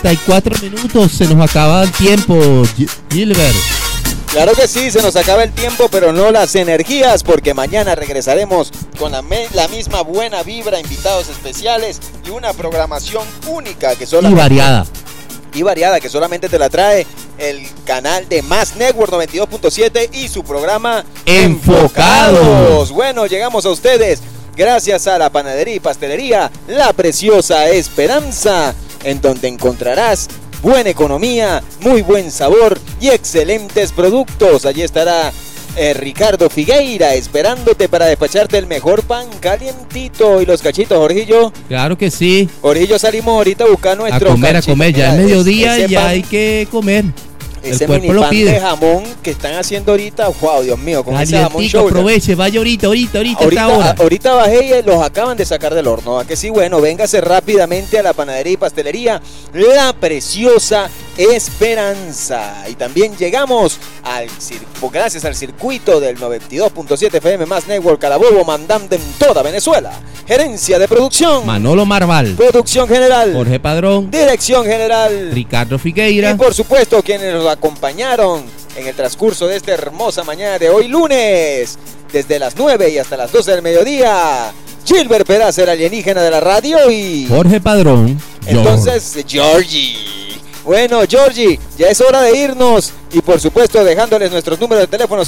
34 minutos, se nos acaba el tiempo, Gilbert. Claro que sí, se nos acaba el tiempo, pero no las energías, porque mañana regresaremos con la misma buena vibra, invitados especiales y una programación única que solamente... Y variada, que solamente te la trae el canal de Más Network 92.7 y su programa Enfocados. Bueno, llegamos a ustedes gracias a la panadería y pastelería La Preciosa Esperanza, en donde encontrarás buena economía, muy buen sabor y excelentes productos. Allí estará Ricardo Figueira esperándote para despacharte el mejor pan calientito. Y los cachitos, Jorgillo. Claro que sí. Jorgillo, salimos ahorita a buscar nuestro a comer, ya es mediodía y ya hay que comer. Ese mini pan de jamón que están haciendo ahorita, wow, Dios mío, con ese jamón show. Aproveche, vaya ahorita bajé y los acaban de sacar del horno. ¿A que sí? Bueno, véngase rápidamente a la panadería y pastelería La Preciosa Esperanza. Y también llegamos gracias al circuito del 92.7 FM Más Network Carabobo, mandando en toda Venezuela. Gerencia de producción Manolo Marval. Producción general Jorge Padrón. Dirección general Ricardo Figueira. Y por supuesto quienes nos acompañaron en el transcurso de esta hermosa mañana de hoy lunes, desde las 9 y hasta las 12 del mediodía, Gilbert Peraza, el alienígena de la radio, y Jorge Padrón. Entonces, Georgie. Bueno, Georgie, ya es hora de irnos. Y por supuesto dejándoles nuestros números de teléfono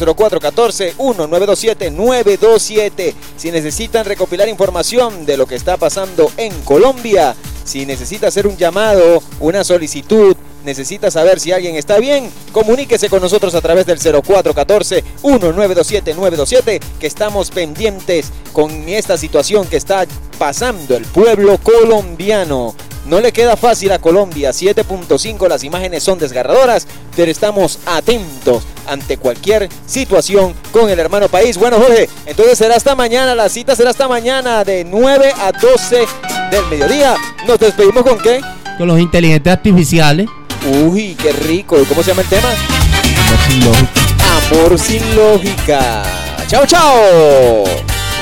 0414-1927-927. Si necesitan recopilar información de lo que está pasando en Colombia, si necesita hacer un llamado, una solicitud, necesita saber si alguien está bien, comuníquese con nosotros a través del 0414-1927-927, que estamos pendientes con esta situación que está pasando el pueblo colombiano. No le queda fácil a Colombia, 7.5, las imágenes son desgarradoras, pero estamos atentos ante cualquier situación con el hermano país. Bueno, Jorge, entonces será hasta mañana, la cita será hasta mañana de 9 a 12 del mediodía. ¿Nos despedimos con qué? Con los inteligentes artificiales. Uy, qué rico. ¿Cómo se llama el tema? Amor sin lógica. Amor sin lógica. Chao, chao.